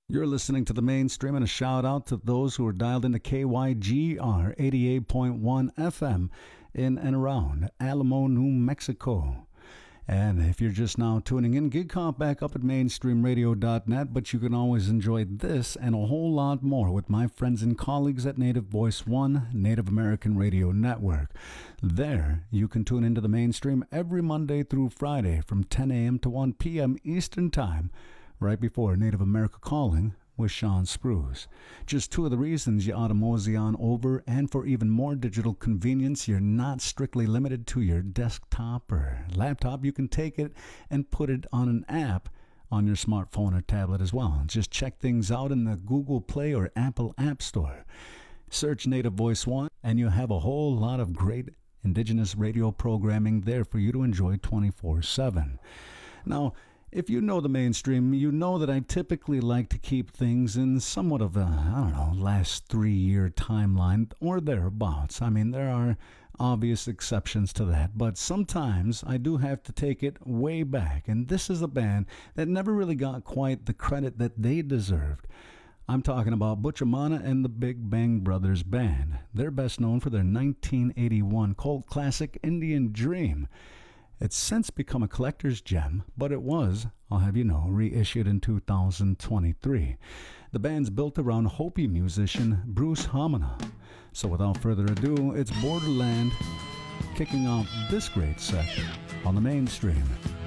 You're listening to the Mainstream, and a shout out to those who are dialed into KYGR 88.1 FM in and around Alamo, New Mexico. And if you're just now tuning in, Gig Comp back up at mainstreamradio.net, but you can always enjoy this and a whole lot more with my friends and colleagues at Native Voice One, Native American Radio Network. There, you can tune into the Mainstream every Monday through Friday from 10 a.m. to 1 p.m. Eastern Time, right before Native America Calling with Sean Spruce. Just two of the reasons you ought to mosey on over, and for even more digital convenience, you're not strictly limited to your desktop or laptop. You can take it and put it on an app on your smartphone or tablet as well. Just check things out in the Google Play or Apple App Store. Search Native Voice One, and you have a whole lot of great indigenous radio programming there for you to enjoy 24/7. Now, if you know the Mainstream, you know that I typically like to keep things in somewhat of a, last 3-year timeline or thereabouts. I mean, there are obvious exceptions to that, but sometimes I do have to take it way back, and this is a band that never really got quite the credit that they deserved. I'm talking about Butch Amana and the Big Bang Brothers Band. They're best known for their 1981 cult classic, Indian Dream. It's since become a collector's gem, but it was, I'll have you know, reissued in 2023. The band's built around Hopi musician Bruce Hamana. So without further ado, it's Borderland kicking off this great set on the Mainstream.